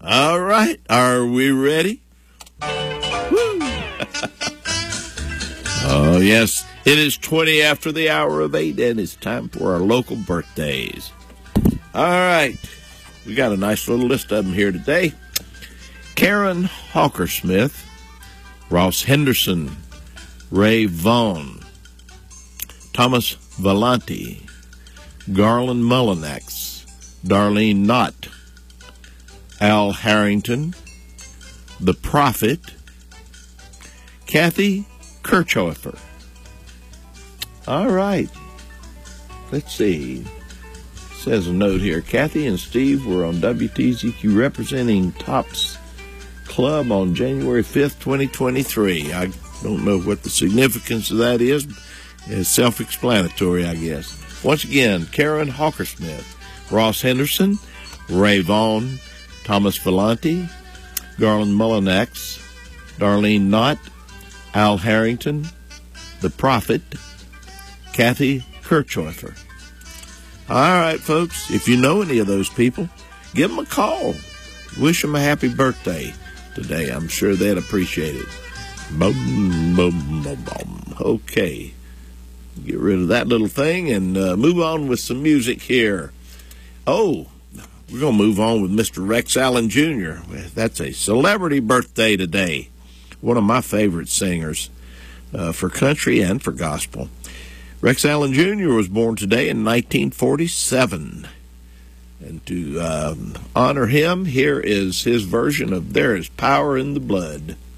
All right, are we ready? Woo. Oh, yes, it is 20 after the hour of 8, and it's time for our local birthdays. All right, we got a nice little list of them here today. Karen Hawkersmith, Ross Henderson, Ray Vaughn, Thomas Valenti, Garland Mullinax, Darlene Knott, Al Harrington, The Prophet, Kathy Kirchhofer. All right. Let's see. Says a note here. Kathy and Steve were on WTZQ representing Tops Club on January 5th, 2023. I don't know what the significance of that is. It's self-explanatory, I guess. Once again, Karen Hawkersmith, Ross Henderson, Ray Vaughn, Thomas Valenti, Garland Mullinax, Darlene Knott, Al Harrington, The Prophet, Kathy Kirchhofer. All right, folks, if you know any of those people, give them a call. Wish them a happy birthday today. I'm sure they'd appreciate it. Boom, boom, boom, boom. Okay. Get rid of that little thing and move on with some music here. Oh, we're going to move on with Mr. Rex Allen Jr. That's a celebrity birthday today. One of my favorite singers for country and for gospel. Rex Allen Jr. was born today in 1947. And to honor him, here is his version of There Is Power in the Blood.